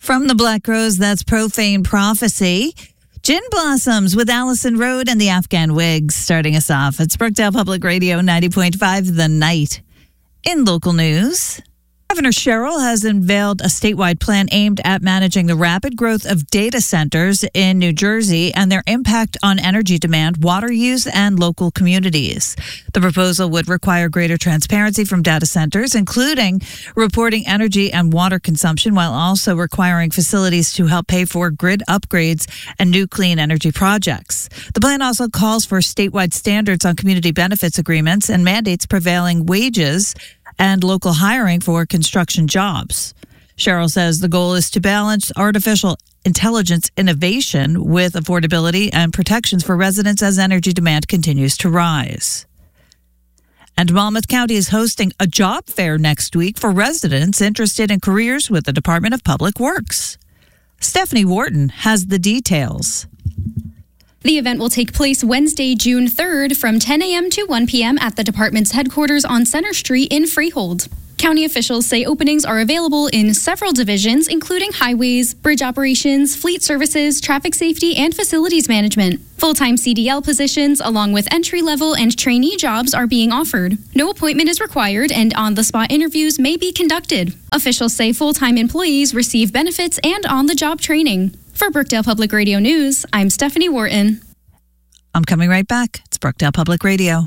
From the Black Rose, that's Profane Prophecy. Gin Blossoms with Allison Road and the Afghan Wigs starting us off. It's Brookdale Public Radio 90.5 The Night. In local news, Governor Sherrill has unveiled a statewide plan aimed at managing the rapid growth of data centers in New Jersey and their impact on energy demand, water use, and local communities. The proposal would require greater transparency from data centers, including reporting energy and water consumption, while also requiring facilities to help pay for grid upgrades and new clean energy projects. The plan also calls for statewide standards on community benefits agreements and mandates prevailing wages and local hiring for construction jobs. Sherrill says the goal is to balance artificial intelligence innovation with affordability and protections for residents as energy demand continues to rise. And Monmouth County is hosting a job fair next week for residents interested in careers with the Department of Public Works. Stephanie Wharton has the details. The event will take place Wednesday, June 3rd from 10 a.m. to 1 p.m. at the department's headquarters on Center Street in Freehold. County officials say openings are available in several divisions, including highways, bridge operations, fleet services, traffic safety, and facilities management. Full-time CDL positions, along with entry-level and trainee jobs, are being offered. No appointment is required, and on-the-spot interviews may be conducted. Officials say full-time employees receive benefits and on-the-job training. For Brookdale Public Radio News, I'm Stephanie Wharton. I'm coming right back. It's Brookdale Public Radio.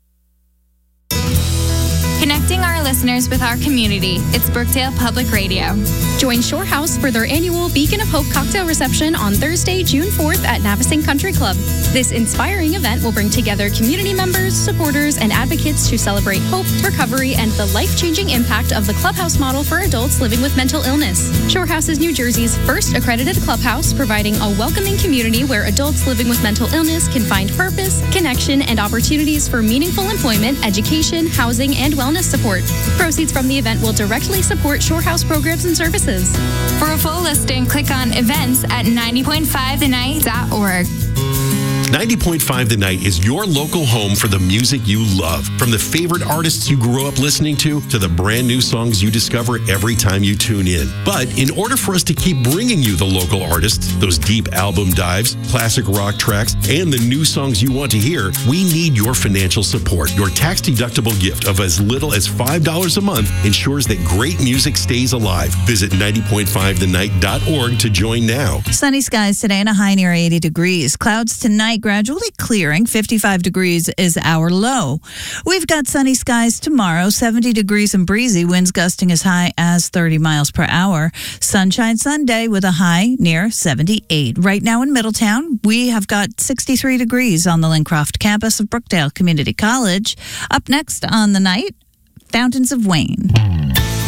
Connecting our listeners with our community. It's Brookdale Public Radio. Join Shore House for their annual Beacon of Hope cocktail reception on Thursday, June 4th at Navasink Country Club. This inspiring event will bring together community members, supporters, and advocates to celebrate hope, recovery, and the life-changing impact of the clubhouse model for adults living with mental illness. Shore House is New Jersey's first accredited clubhouse, providing a welcoming community where adults living with mental illness can find purpose, connection, and opportunities for meaningful employment, education, housing, and wellness support. Proceeds from the event will directly support Shore House programs and services. For a full listing, click on events at 90.5thenight.org. 90.5 The Night is your local home for the music you love. From the favorite artists you grew up listening to the brand new songs you discover every time you tune in. But in order for us to keep bringing you the local artists, those deep album dives, classic rock tracks, and the new songs you want to hear, we need your financial support. Your tax-deductible gift of as little as $5 a month ensures that great music stays alive. Visit 90.5thenight.org to join now. Sunny skies today and a high near 80 degrees. Clouds tonight gradually clearing. 55 degrees is our low. We've got sunny skies tomorrow, 70 degrees and breezy, winds gusting as high as 30 miles per hour. Sunshine Sunday with a high near 78. Right now in Middletown, we have got 63 degrees on the Lincroft campus of Brookdale Community College. Up next on the night, Fountains of Wayne.